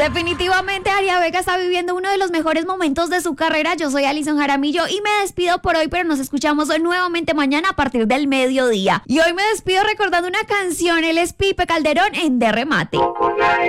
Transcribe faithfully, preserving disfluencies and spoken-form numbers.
Definitivamente Aria Vega está viviendo uno de los mejores momentos de su carrera. Yo soy Alison Jaramillo y me despido por hoy, pero nos escuchamos nuevamente mañana a partir del mediodía. Y hoy me despido recordando una canción, él es Pipe Calderón en De Remate.